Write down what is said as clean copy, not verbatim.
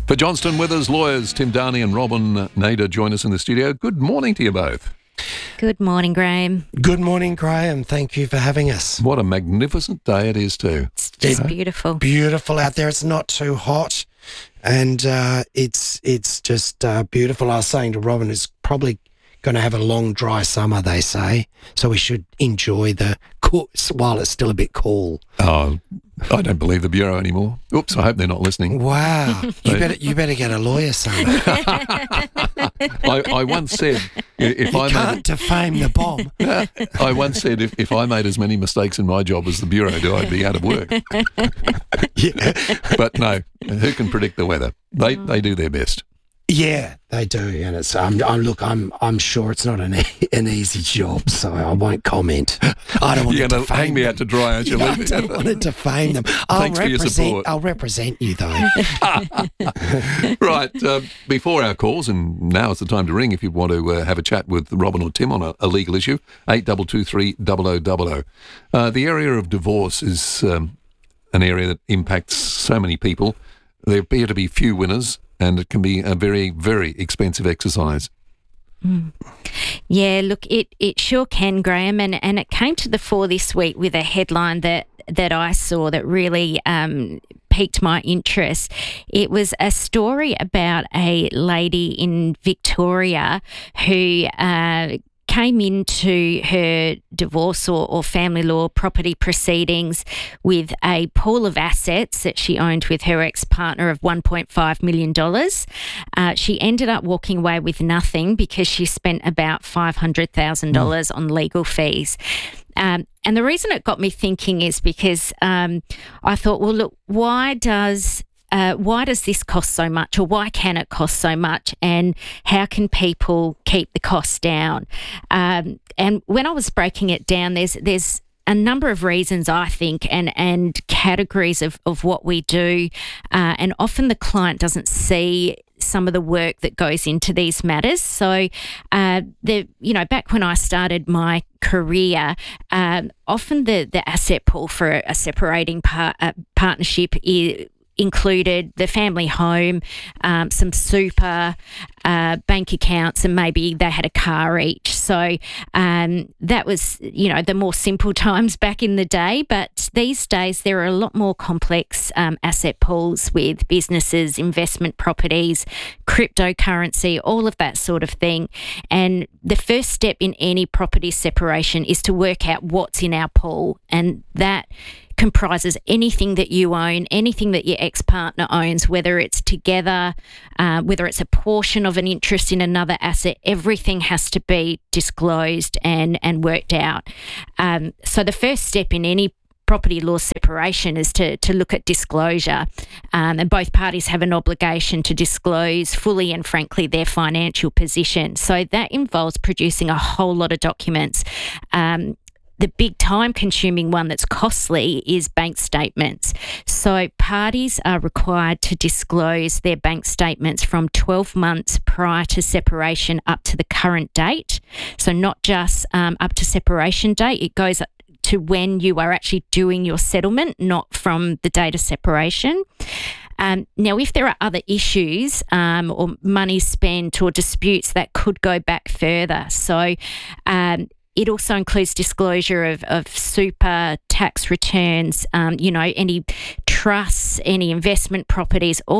For Johnston Withers lawyers, Tim Downey and Robin Nader join us in the studio. Good morning to you both. Good morning, Graham. Good morning, Graham. Thank you for having us. What a magnificent day it is too. It's just beautiful. Beautiful out there. It's not too hot, and it's just beautiful. I was saying to Robin, it's probably going to have a long, dry summer, they say, so we should enjoy the while it's still a bit cool. Oh, I don't believe the Bureau anymore. Oops, I hope they're not listening. Wow. You better get a lawyer, son. I once said if You I can't defame the bomb. I once said if I made as many mistakes in my job as the Bureau do, I'd be out of work. Yeah. But no, who can predict the weather? They do their best. Yeah, they do, and it's I'm sure it's not an easy job, so I won't comment. I don't want You're to going to hang me out to dry, aren't you? I don't want to defame them. Thanks for your support. I'll represent you though. Right, before our calls, and now is the time to ring if you want to have a chat with Robin or Tim on a legal issue, 8223 0000. The area of divorce is an area that impacts so many people. There appear to be few winners, and it can be a very, very expensive exercise. Yeah, look, it sure can, Graham, and it came to the fore this week with a headline that I saw that really piqued my interest. It was a story about a lady in Victoria who came into her divorce or family law property proceedings with a pool of assets that she owned with her ex-partner of $1.5 million. She ended up walking away with nothing because she spent about $500,000 on legal fees. And the reason it got me thinking is because I thought, well, look, why does this cost so much, or why can it cost so much, and how can people keep the costs down? And when I was breaking it down, there's a number of reasons, I think, and categories of what we do, and often the client doesn't see some of the work that goes into these matters. So, back when I started my career, often the asset pool for a separating partnership included the family home, some super, bank accounts, and maybe they had a car each. So that was, the more simple times back in the day. But these days there are a lot more complex asset pools with businesses, investment properties, cryptocurrency, all of that sort of thing. And the first step in any property separation is to work out what's in our pool, and that comprises anything that you own, anything that your ex-partner owns, whether it's together, whether it's a portion of an interest in another asset. Everything has to be disclosed and worked out. So the first step in any property law separation is to look at disclosure, and both parties have an obligation to disclose fully and frankly their financial position. So that involves producing a whole lot of documents. The big time-consuming one that's costly is bank statements. So parties are required to disclose their bank statements from 12 months prior to separation up to the current date. So not just up to separation date, it goes up to when you are actually doing your settlement, not from the date of separation. Now, if there are other issues or money spent or disputes, that could go back further. So it also includes disclosure of super tax returns, any trusts, any investment properties, all